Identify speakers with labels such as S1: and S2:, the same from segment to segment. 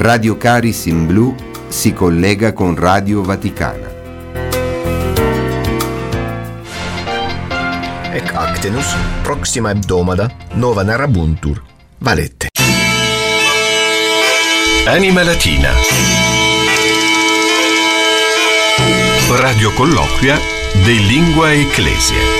S1: Radio Caris in Blu si collega con Radio Vaticana.
S2: Ec actenus, proxima hebdomada, nova narrabuntur, valette.
S3: Anima Latina. Radio colloquia de Lingua Ecclesia.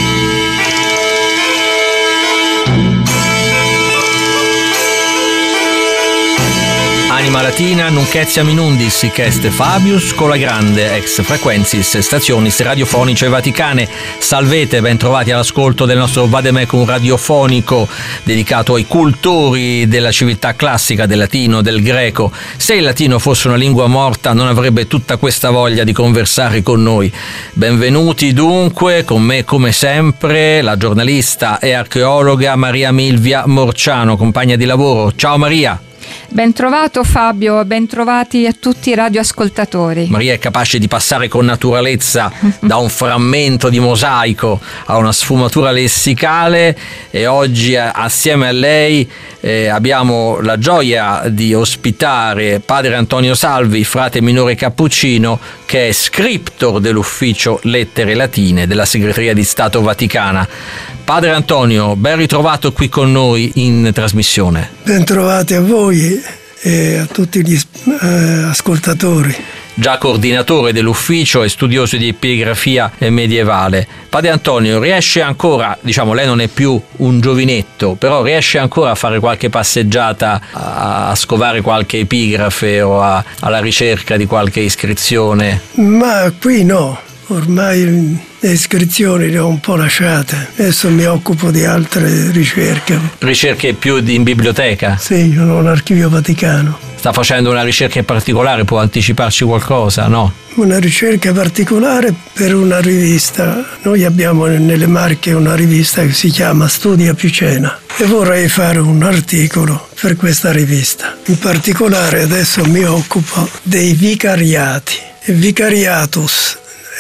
S4: Anima Latina, nunquetiam in undis, sic est Fabius, cola grande, ex frequensis, stationis radiofonice vaticane. Salvete, ben trovati all'ascolto del nostro vademecum radiofonico dedicato ai cultori della civiltà classica, del latino, del greco. Se il latino fosse una lingua morta non avrebbe tutta questa voglia di conversare con noi. Benvenuti dunque, con me come sempre, la giornalista e archeologa Maria Milvia Morciano, compagna di lavoro. Ciao Maria!
S5: Ben trovato Fabio, ben trovati a tutti i radioascoltatori.
S4: Maria è capace di passare con naturalezza da un frammento di mosaico a una sfumatura lessicale e oggi assieme a lei abbiamo la gioia di ospitare padre Antonio Salvi, frate minore cappuccino, che è scriptor dell'ufficio Lettere Latine della Segreteria di Stato Vaticana. Padre Antonio, ben ritrovato qui con noi in trasmissione.
S6: Ben trovati a voi e a tutti gli ascoltatori.
S4: Già coordinatore dell'ufficio e studioso di epigrafia medievale. Padre Antonio, riesce ancora, lei non è più un giovinetto, però riesce ancora a fare qualche passeggiata, a scovare qualche epigrafe o alla ricerca di qualche iscrizione?
S6: Ma qui no, ormai le iscrizioni le ho un po' lasciate, adesso mi occupo di altre ricerche.
S4: Ricerche più in biblioteca?
S6: Sì, io ho l'Archivio Vaticano.
S4: Sta facendo una ricerca in particolare, può anticiparci qualcosa, no?
S6: Una ricerca particolare per una rivista. Noi abbiamo nelle Marche una rivista che si chiama Studi Apicena e vorrei fare un articolo per questa rivista. In particolare adesso mi occupo dei vicariati. Il vicariatus,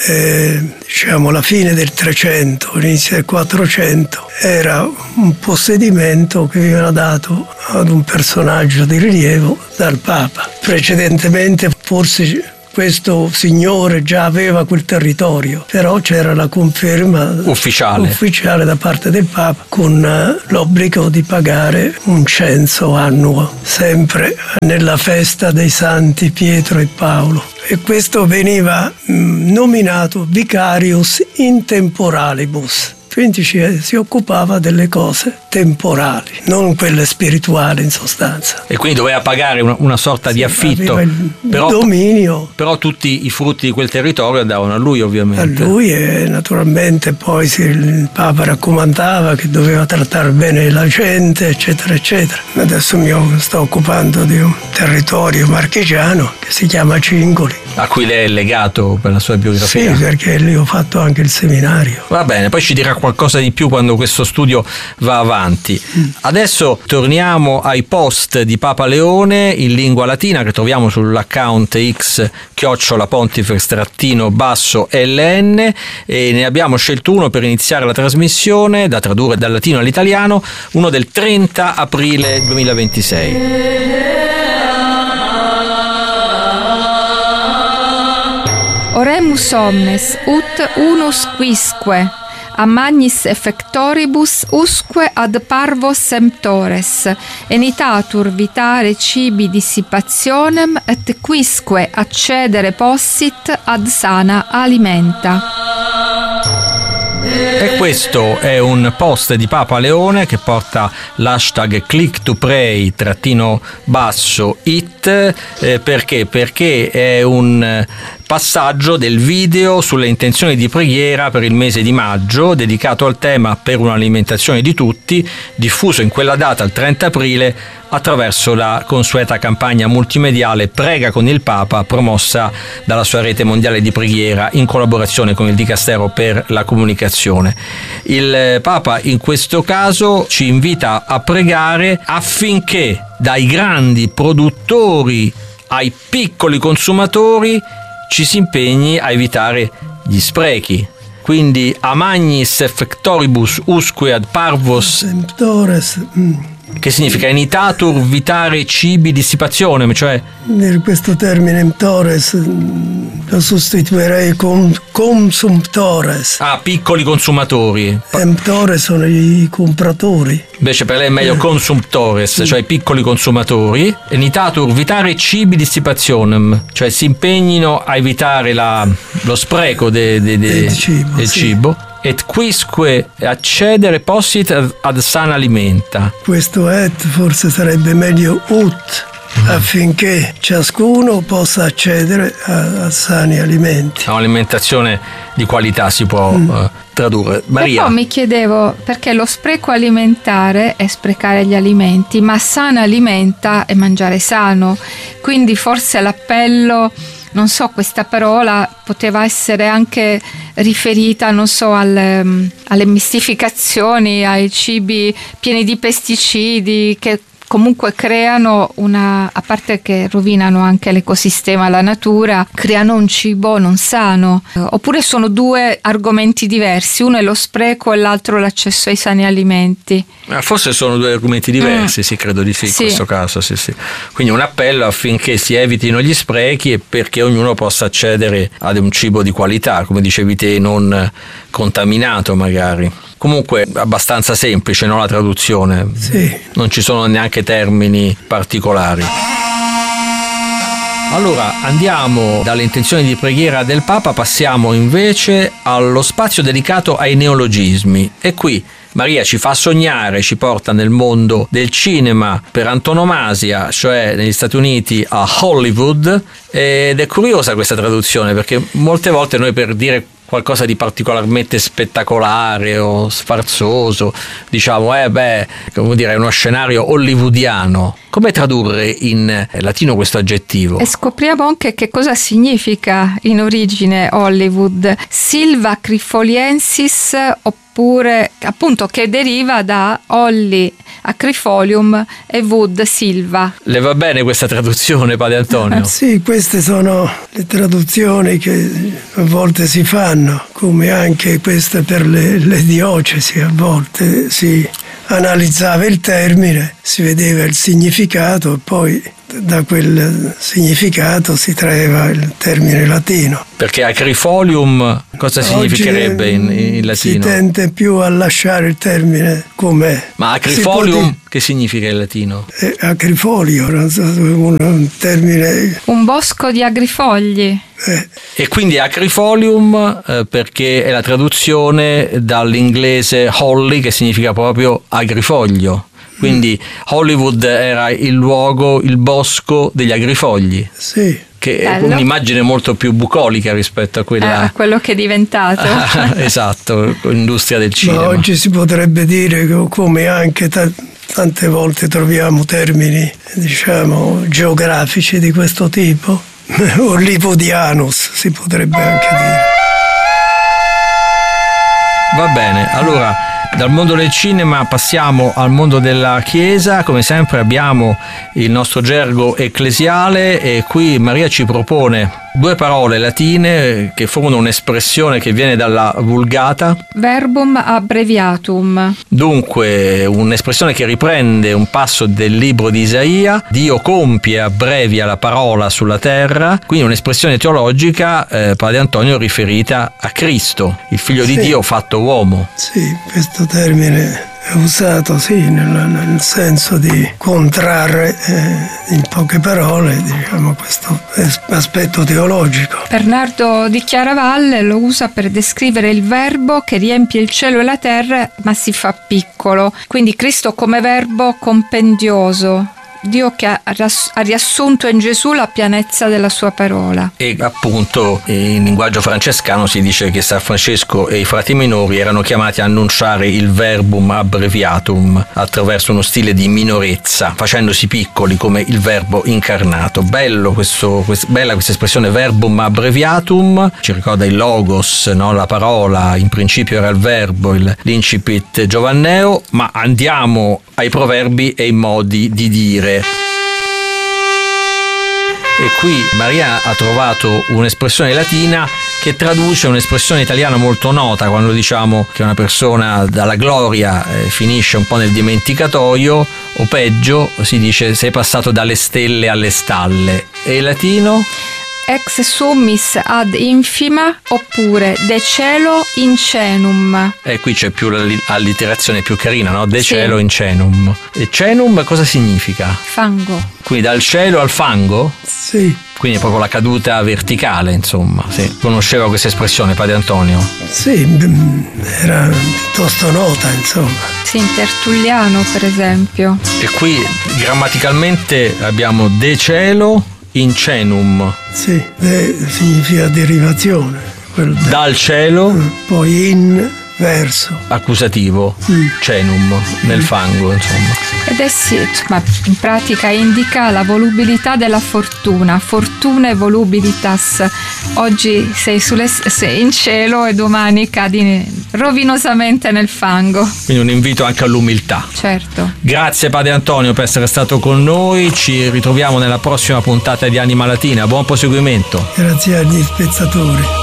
S6: la fine del 300, l'inizio del 400, era un possedimento che veniva dato ad un personaggio di rilievo dal Papa. Precedentemente forse questo signore già aveva quel territorio, però c'era la conferma ufficiale da parte del Papa con l'obbligo di pagare un censo annuo, sempre nella festa dei santi Pietro e Paolo. E questo veniva nominato vicarius in temporalibus. Quindi si occupava delle cose temporali, non quelle spirituali in sostanza.
S4: E quindi doveva pagare una sorta di affitto.
S6: Però, dominio.
S4: Però tutti i frutti di quel territorio andavano a lui, ovviamente.
S6: A lui e naturalmente poi il Papa raccomandava che doveva trattare bene la gente, eccetera, eccetera. Adesso mi sto occupando di un territorio marchigiano che si chiama Cingoli.
S4: A cui lei è legato per la sua biografia?
S6: Sì, perché lì ho fatto anche il seminario.
S4: Va bene, poi ci dirà qualcosa di più quando questo studio va avanti. Adesso torniamo ai post di Papa Leone in lingua latina che troviamo sull'account X @pontifex_LN e ne abbiamo scelto uno per iniziare la trasmissione da tradurre dal latino all'italiano, uno del 30 aprile 2026.
S5: Oremus omnes ut unus quisque a magnis effectoribus usque ad parvos emptores enitatur vitare cibi dissipationem et quisque accedere possit ad sana alimenta.
S4: E questo è un post di Papa Leone che porta l'hashtag click2pray_it perché è un passaggio del video sulle intenzioni di preghiera per il mese di maggio dedicato al tema per un'alimentazione di tutti, diffuso in quella data il 30 aprile attraverso la consueta campagna multimediale Prega con il Papa, promossa dalla sua rete mondiale di preghiera in collaborazione con il Dicastero per la comunicazione. Il Papa in questo caso ci invita a pregare affinché dai grandi produttori ai piccoli consumatori ci si impegni a evitare gli sprechi. Quindi a magnis effectoribus usque ad parvos
S6: emptores
S4: che significa enitatur vitare cibi dissipationem, cioè
S6: Questo termine emptores lo sostituirei con consumptores.
S4: piccoli consumatori.
S6: Emptores sono i compratori.
S4: Invece per lei è meglio consumptores, cioè i piccoli consumatori. Enitatur vitare cibi dissipationem, cioè si impegnino a evitare lo spreco del cibo. Et quisque accedere possit ad sana alimenta.
S6: Questo et forse sarebbe meglio ut, affinché ciascuno possa accedere a sani alimenti.
S4: Un'alimentazione di qualità si può tradurre. Maria.
S5: E poi mi chiedevo, perché lo spreco alimentare è sprecare gli alimenti, ma sana alimenta è mangiare sano. Quindi forse l'appello, non so, questa parola poteva essere anche riferita, non so, alle mistificazioni, ai cibi pieni di pesticidi che comunque creano a parte che rovinano anche l'ecosistema, la natura, creano un cibo non sano. Oppure sono due argomenti diversi, uno è lo spreco e l'altro l'accesso ai sani alimenti.
S4: Forse sono due argomenti diversi, sì, credo di sì, in questo caso, sì. Quindi un appello affinché si evitino gli sprechi e perché ognuno possa accedere ad un cibo di qualità, come dicevi te, non contaminato magari. Comunque abbastanza semplice, no, la traduzione?
S6: Sì.
S4: Non ci sono neanche termini particolari. Allora andiamo dalle intenzioni di preghiera del Papa, passiamo invece allo spazio dedicato ai neologismi. E qui Maria ci fa sognare, ci porta nel mondo del cinema per antonomasia, cioè negli Stati Uniti a Hollywood, ed è curiosa questa traduzione perché molte volte noi per dire qualcosa di particolarmente spettacolare o sfarzoso diciamo come dire, è uno scenario hollywoodiano. Come tradurre in latino questo aggettivo?
S5: E scopriamo anche che cosa significa in origine Hollywood. Silva crifoliensis, oppure appunto che deriva da Holly acrifolium e wood silva.
S4: Le va bene questa traduzione, padre Antonio?
S6: Sì, queste sono le traduzioni che a volte si fanno, come anche queste per le diocesi. A volte si analizzava il termine, si vedeva il significato e poi da quel significato si traeva il termine latino.
S4: Perché acrifolium cosa significherebbe in latino?
S6: Si tende più a lasciare il termine com'è.
S4: Ma acrifolium che significa in latino?
S6: Acrifolio, un termine...
S5: Un bosco di agrifogli.
S4: E quindi acrifolium perché è la traduzione dall'inglese holly, che significa proprio agrifoglio. Quindi Hollywood era il luogo, il bosco degli agrifogli.
S6: Sì.
S4: Che è un'immagine molto più bucolica rispetto a quella...
S5: quello che è diventato.
S4: Esatto, l'industria del cinema.
S6: Ma oggi si potrebbe dire, come anche tante volte troviamo termini, diciamo, geografici di questo tipo, Hollywoodianus si potrebbe anche dire.
S4: Va bene, allora dal mondo del cinema passiamo al mondo della Chiesa. Come sempre abbiamo il nostro gergo ecclesiale e qui Maria ci propone due parole latine che formano un'espressione che viene dalla Vulgata.
S5: Verbum abbreviatum.
S4: Dunque un'espressione che riprende un passo del libro di Isaia: Dio compie e abbrevia la parola sulla terra. Quindi un'espressione teologica, padre Antonio, riferita a Cristo, il figlio di Dio fatto uomo.
S6: Sì, questo termine è usato nel senso di contrarre in poche parole, diciamo, questo aspetto teologico.
S5: Bernardo di Chiaravalle lo usa per descrivere il verbo che riempie il cielo e la terra ma si fa piccolo, quindi Cristo come verbo compendioso, Dio che ha riassunto in Gesù la pienezza della sua parola.
S4: E appunto in linguaggio francescano si dice che San Francesco e i frati minori erano chiamati a annunciare il verbum abbreviatum attraverso uno stile di minorezza, facendosi piccoli come il verbo incarnato. Bella questa espressione verbum abbreviatum, ci ricorda il logos, no? La parola, in principio era il verbo, l'incipit giovanneo. Ma andiamo ai proverbi e ai modi di dire. E qui Maria ha trovato un'espressione latina che traduce un'espressione italiana molto nota quando diciamo che una persona dalla gloria finisce un po' nel dimenticatoio, o peggio si dice sei passato dalle stelle alle stalle. E in latino?
S5: Ex summis ad infima, oppure de cielo in cenum.
S4: E qui c'è più l'allitterazione più carina, no? De
S5: Sì.
S4: cielo in cenum. E cenum cosa significa?
S5: Fango.
S4: Quindi dal cielo al fango?
S6: Sì,
S4: Quindi è proprio la caduta verticale, insomma. Sì. Conosceva questa espressione, padre Antonio?
S6: sì, era piuttosto nota, insomma.
S5: Sì, in Tertulliano, per esempio.
S4: E qui grammaticalmente abbiamo de cielo in cenum.
S6: Sì, significa derivazione.
S4: Dal cielo,
S6: Poi in verso.
S4: accusativo, cenum, nel fango, insomma.
S5: Ed è sì, ma in pratica indica la volubilità della fortuna, fortune volubilitas. Oggi sei in cielo e domani cadi rovinosamente nel fango.
S4: Quindi un invito anche all'umiltà.
S5: Certo.
S4: Grazie padre Antonio per essere stato con noi, ci ritroviamo nella prossima puntata di Anima Latina, buon proseguimento.
S6: Grazie agli spettatori.